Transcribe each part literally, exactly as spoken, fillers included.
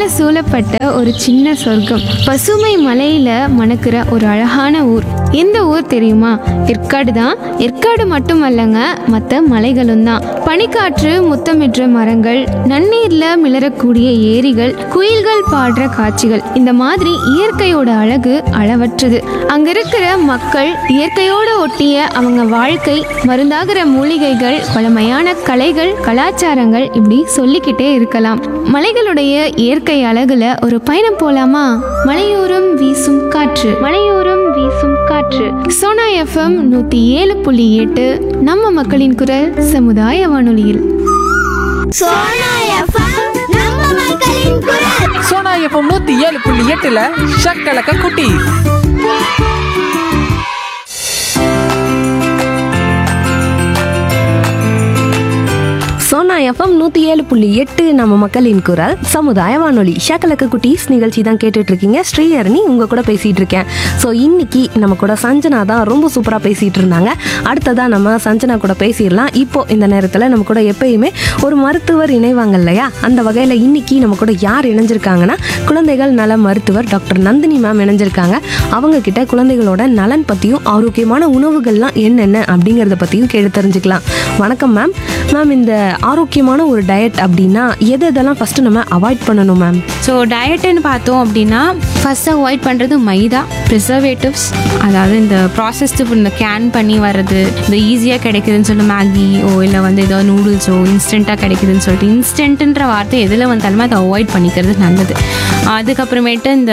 சூழப்பட்ட ஒரு சின்ன சொர்க்கம். பசுமை மலையில மணக்கிற ஒரு அழகான ஊர். எந்த ஊர் தெரியுமா? ஏற்காடு தான். ஏற்காடு மட்டுமல்லங்க, மற்ற மலைகளும் தான். பனிக்காற்று முத்தமிடுற மரங்கள், நன்னீர்ல மிளறக்கூடிய ஏரிகள், குயில்கள் பாடுற காட்சிகள், இந்த மாதிரி இயற்கையோட அழகு அளவற்றது. அங்க இருக்கிற மக்கள், இயற்கையோட ஒட்டிய அவங்க வாழ்க்கை, மருந்தாகிற மூலிகைகள், பழமையான கலைகள், கலாச்சாரங்கள், இப்படி சொல்லிக்கிட்டே இருக்கலாம். மலைகளுடைய இயற்கை அழகுல ஒரு பயணம் போலாமா? மலையோரம் வீசும் காற்று, மலையோரம் வீசும் காற்று. சோனா எஃப்எம் நூத்தி ஏழு புள்ளி எட்டு, நம்ம மக்களின் குரல், சமுதாய வானொலியில். சோனா எஃப்எம் நம்ம மக்களின் குரல். சோனா எஃப்எம் நூத்தி ஏழு புள்ளி எட்டுல ஷக்கலக்க குட்டி. சோனா எஃப்எம் நூற்றி ஏழு புள்ளி எட்டு நம்ம மக்களின் குரல் சமுதாய வானொலி. ஷக்கலக்க குட்டீஸ் நிகழ்ச்சி தான் கேட்டுட்டு இருக்கீங்க. ஸ்ரீஹரணி உங்கள் கூட பேசிகிட்டு இருக்கேன். ஸோ இன்னைக்கு நம்ம கூட சஞ்சனா தான் ரொம்ப சூப்பராக பேசிகிட்டு இருந்தாங்க. அடுத்ததாக நம்ம சஞ்சனா கூட பேசிடலாம். இப்போது இந்த நேரத்தில் நம்ம கூட எப்பயுமே ஒரு மருத்துவர் இணைவாங்க இல்லையா? அந்த வகையில் இன்னைக்கு நம்ம கூட யார் இணைஞ்சிருக்காங்கன்னா, குழந்தைகள் நல மருத்துவர் டாக்டர் நந்தினி மேம் இணைஞ்சிருக்காங்க. அவங்க கிட்ட குழந்தைகளோட நலன் பற்றியும் ஆரோக்கியமான உணவுகள்லாம் என்னென்ன அப்படிங்கிறத பற்றியும் கேட்டு தெரிஞ்சுக்கலாம். வணக்கம் மேம். மேம், இந்த ஆரோக்கியமான ஒரு டயட் அப்படின்னா எது எதெல்லாம் ஃபஸ்ட்டு நம்ம அவாய்ட் பண்ணணும் மேம்? ஸோ டயட்டுன்னு பார்த்தோம் அப்படின்னா, ஃபஸ்ட்டு அவாய்ட் பண்ணுறது மைதா, ப்ரிசர்வேட்டிவ்ஸ், அதாவது இந்த ப்ராசஸ்டு ஃபுட், இந்த கேன் பண்ணி வர்றது, இந்த ஈஸியாக கிடைக்குதுன்னு சொல்லிட்டு மேகியோ இல்லை வந்து ஏதோ நூடுல்ஸோ இன்ஸ்டண்ட்டாக கிடைக்குதுன்னு சொல்லிட்டு இன்ஸ்டன்ட்டுன்ற வார்த்தை எதில் வந்தாலுமே அதை அவாய்ட் பண்ணிக்கிறது நல்லது. அதுக்கப்புறமேட்டு இந்த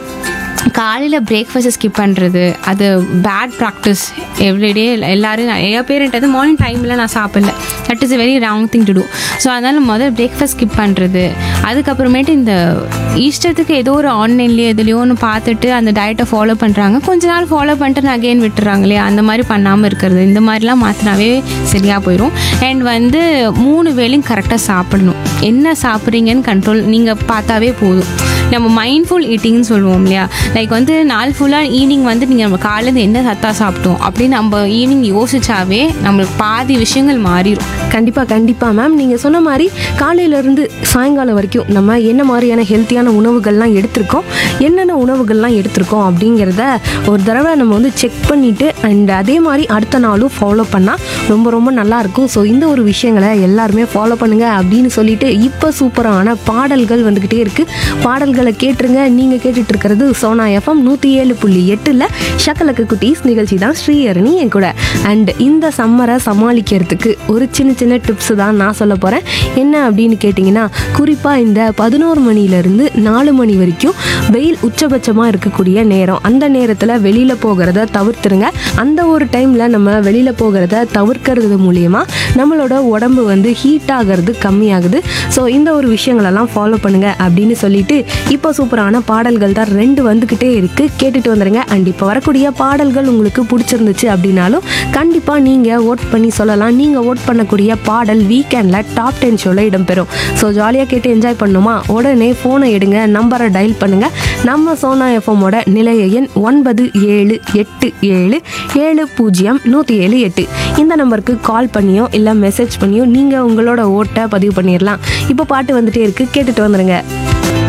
காலையில் பிரேக்ஃபாஸ்ட்டை ஸ்கிப் பண்ணுறது, அது பேட் ப்ராக்டிஸ். எவ்ரிடே எல்லோரும் நிறைய பேருன்றது மார்னிங் டைமில் நான் சாப்பிடல, that is a very wrong thing to two. So அதனால் முதல் பிரேக்ஃபாஸ்ட் ஸ்கிப் பண்ணுறது. அதுக்கப்புறமேட்டு இந்த இஷ்டத்துக்கு ஏதோ ஒரு ஆன்லைன்லேயோ எதுலையோ ஒன்று பார்த்துட்டு அந்த டயட்டை ஃபாலோ பண்ணுறாங்க, கொஞ்ச நாள் ஃபாலோ பண்ணிட்டு நான் அகெயின் விட்டுறாங்க இல்லையா? அந்த மாதிரி பண்ணாமல் இருக்கிறது, இந்த மாதிரிலாம் மாற்றினாவே சரியாக போயிடும். அண்ட் வந்து மூணு வேளையும் கரெக்டாக சாப்பிடணும். என்ன சாப்பிட்றீங்கன்னு கண்ட்ரோல் நீங்கள் பார்த்தாவே போதும். நம்ம மைண்ட்ஃபுல் ஈட்டிங்னு சொல்லுவோம் இல்லையா? லைக் வந்து நாள் ஃபுல்லாக ஈவினிங் வந்து நீங்கள் நம்ம காலையிலேருந்து என்ன சத்தாக சாப்பிட்டோம் அப்படின்னு நம்ம ஈவினிங் யோசிச்சாவே நம்மளுக்கு பாதி விஷயங்கள் மாறிடும். கண்டிப்பாக கண்டிப்பாக மேம். நீங்கள் சொன்ன மாதிரி காலையிலேருந்து சாயங்காலம் வரைக்கும் நம்ம என்ன மாதிரியான ஹெல்த்தியான உணவுகள்லாம் எடுத்திருக்கோம், என்னென்ன உணவுகள்லாம் எடுத்திருக்கோம் அப்படிங்கிறத ஒரு தடவை நம்ம வந்து செக் பண்ணிவிட்டு அண்ட் அதே மாதிரி அடுத்த நாளும் ஃபாலோ பண்ணால் ரொம்ப ரொம்ப நல்லாயிருக்கும். ஸோ இந்த ஒரு விஷயங்களை எல்லாருமே ஃபாலோ பண்ணுங்கள் அப்படின்னு சொல்லிட்டு இப்போ சூப்பரான பாடல்கள் வந்துக்கிட்டே இருக்குது. பாடல்களை கேட்டுருங்க. நீங்கள் கேட்டுட்டு இருக்கிறது சோனா எஃப்எம் நூற்றி ஏழு புள்ளி எட்டில் ஷக்கலக்க குட்டீஸ் நிகழ்ச்சி தான். ஸ்ரீஹரணி என் கூட. அண்ட் இந்த சம்மரை சமாளிக்கிறதுக்கு ஒரு சின்ன சின்ன டிப்ஸ் தான் நான் சொல்ல போகிறேன். என்ன அப்படின்னு கேட்டிங்கன்னா, குறிப்பாக இந்த பதினோரு மணிலேருந்து நாலு மணி வரைக்கும் வெயில் உச்சபட்சமாக இருக்கக்கூடிய நேரம். அந்த நேரத்தில் வெளியில் போகிறத தவிர்த்துருங்க. அந்த ஒரு டைமில் நம்ம வெளியில் போகிறத தவிர்க்கிறது மூலியமாக நம்மளோட உடம்பு வந்து ஹீட் ஆகிறது கம்மியாகுது. ஸோ இந்த ஒரு விஷயங்களெல்லாம் ஃபாலோ பண்ணுங்கள் அப்படின்னு சொல்லிட்டு இப்போ சூப்பரான பாடல்கள் தான் ரெண்டு வந்துக்கிட்டே இருக்குது, கேட்டுட்டு வந்துடுங்க. அண்ட் இப்போ வரக்கூடிய பாடல்கள் உங்களுக்கு பிடிச்சிருந்துச்சு அப்படின்னாலும் கண்டிப்பாக நீங்கள் ஓட் பண்ணி சொல்லலாம். நீங்கள் ஓட் பண்ணக்கூடிய பாடல் வீக்கெண்டில் டாப் டென் ஷோவில் இடம்பெறும். ஸோ ஜாலியாக கேட்டு என்ஜாய் பண்ணுமா? உடனே ஃபோனை எடுங்க, நம்பரை டயல் பண்ணுங்கள். நம்ம சோனா எஃப்எம்மோட நிலைய எண் ஒன்பது ஏழு எட்டு ஏழு ஏழு பூஜ்ஜியம் நூற்றி ஏழு எட்டு. இந்த நம்பருக்கு கால் பண்ணியோ இல்லை மெசேஜ் பண்ணியோ நீங்கள் உங்களோட ஓட்டை பதிவு பண்ணிடலாம். இப்போ பாட்டு வந்துட்டே இருக்குது, கேட்டுட்டு வந்துடுங்க.